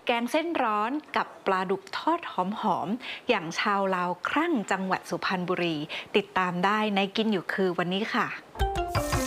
แกงเส้นร้อนกับปลาดุกทอดหอมๆอย่างชาวลาวครั่งจังหวัดสุพรรณบุรีติดตามได้ในกินอยู่คือวันนี้ค่ะ